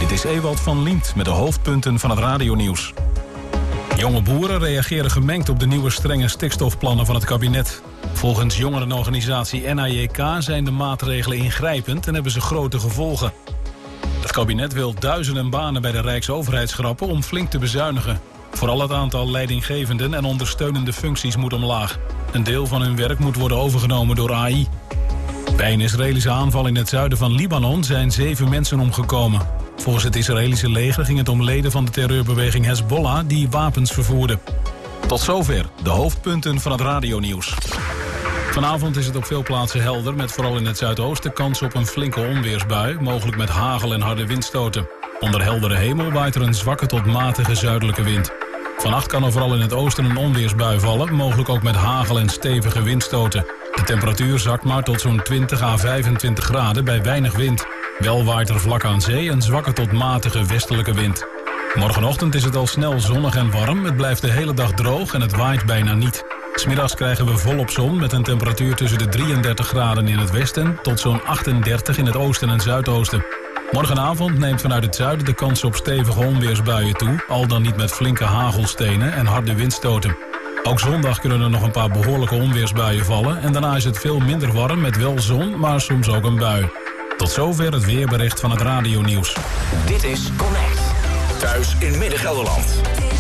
Dit is Ewald van Liemt met de hoofdpunten van het radionieuws. Jonge boeren reageren gemengd op de nieuwe strenge stikstofplannen van het kabinet. Volgens jongerenorganisatie NAJK zijn de maatregelen ingrijpend en hebben ze grote gevolgen. Het kabinet wil duizenden banen bij de Rijksoverheid schrappen om flink te bezuinigen. Vooral het aantal leidinggevenden en ondersteunende functies moet omlaag. Een deel van hun werk moet worden overgenomen door AI. Bij een Israëlische aanval in het zuiden van Libanon zijn 7 mensen omgekomen. Volgens het Israëlische leger ging het om leden van de terreurbeweging Hezbollah die wapens vervoerden. Tot zover de hoofdpunten van het radionieuws. Vanavond is het op veel plaatsen helder, met vooral in het zuidoosten kans op een flinke onweersbui, mogelijk met hagel en harde windstoten. Onder heldere hemel waait er een zwakke tot matige zuidelijke wind. Vannacht kan er vooral in het oosten een onweersbui vallen, mogelijk ook met hagel en stevige windstoten. De temperatuur zakt maar tot zo'n 20 à 25 graden bij weinig wind. Wel waait er vlak aan zee een zwakke tot matige westelijke wind. Morgenochtend is het al snel zonnig en warm, het blijft de hele dag droog en het waait bijna niet. 'S Middags krijgen we volop zon met een temperatuur tussen de 33 graden in het westen tot zo'n 38 in het oosten en zuidoosten. Morgenavond neemt vanuit het zuiden de kans op stevige onweersbuien toe, al dan niet met flinke hagelstenen en harde windstoten. Ook zondag kunnen er nog een paar behoorlijke onweersbuien vallen en daarna is het veel minder warm met wel zon, maar soms ook een bui. Tot zover het weerbericht van het radionieuws. Dit is Connect. Thuis in Midden-Gelderland.